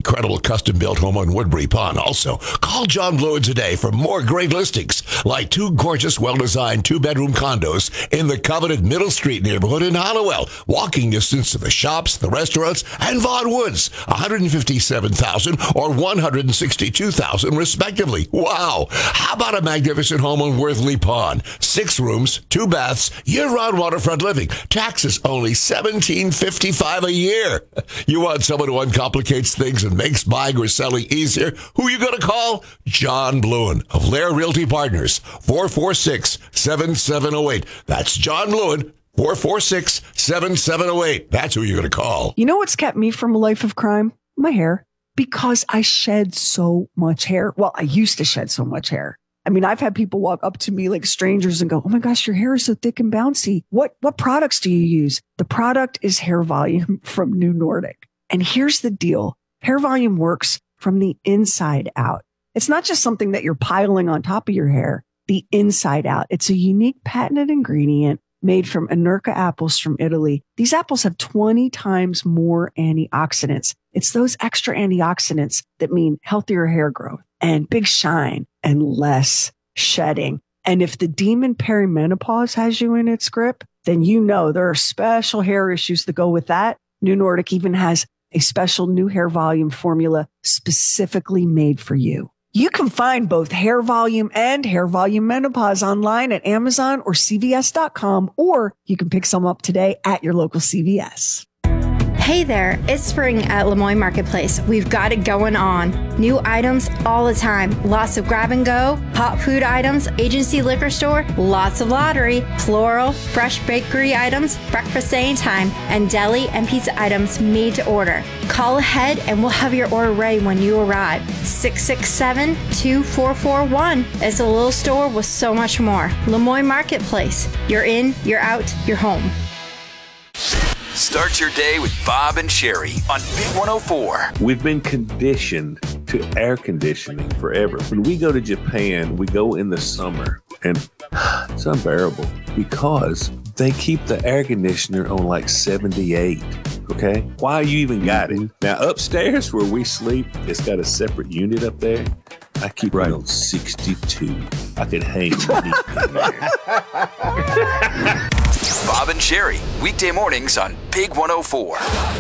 incredible custom-built home on Woodbury Pond. Also, call John Bluen today for more great listings, like 2 gorgeous, well-designed 2-bedroom condos in the coveted Middle Street neighborhood in Hollowell. Walking distance to the shops, the restaurants, and Vaughan Woods. $157,000 or $162,000 respectively. Wow! How about a magnificent home on Worthley Pond? 6 rooms, 2 baths, year-round waterfront living. Taxes only $1,755 a year. You want someone who uncomplicate things and makes buying or selling easier? Who are you going to call? John Bluen of Lair Realty Partners, 446-7708. That's John Bluen, 446-7708. That's who you're going to call. You know what's kept me from a life of crime? My hair. Because I shed so much hair. Well, I used to shed so much hair. I mean, I've had people walk up to me like strangers and go, "Oh my gosh, your hair is so thick and bouncy. What products do you use?" The product is Hair Volume from New Nordic. And here's the deal. Hair Volume works from the inside out. It's not just something that you're piling on top of your hair, the inside out. It's a unique patented ingredient made from Anerca apples from Italy. These apples have 20 times more antioxidants. It's those extra antioxidants that mean healthier hair growth and big shine and less shedding. And if the demon perimenopause has you in its grip, then you know there are special hair issues that go with that. New Nordic even has a special new Hair Volume formula specifically made for you. You can find both Hair Volume and Hair Volume Menopause online at Amazon or CVS.com, or you can pick some up today at your local CVS. Hey there, it's spring at Lemoyne Marketplace. We've got it going on. New items all the time. Lots of grab and go, hot food items, agency liquor store, lots of lottery, floral, fresh bakery items, breakfast anytime, and deli and pizza items made to order. Call ahead and we'll have your order ready when you arrive. 667-2441. It's a little store with so much more. Lemoyne Marketplace. You're in, you're out, you're home. Start your day with Bob and Sherry on Big 104. We've been conditioned to air conditioning forever. When we go to Japan, we go in the summer, and it's unbearable because they keep the air conditioner on like 78. Okay? Why you even got it? Now, upstairs where we sleep, it's got a separate unit up there. I keep it on 62. I could hang meat in there. Bob and Sherry, weekday mornings on Big 104.